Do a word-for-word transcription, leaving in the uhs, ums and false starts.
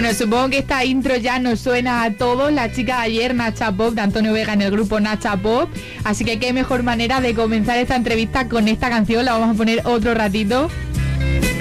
Bueno, supongo que esta intro ya nos suena a todos. La chica de ayer, Nacha Pop, de Antonio Vega en el grupo Nacha Pop. Así que qué mejor manera de comenzar esta entrevista con esta canción. La vamos a poner otro ratito.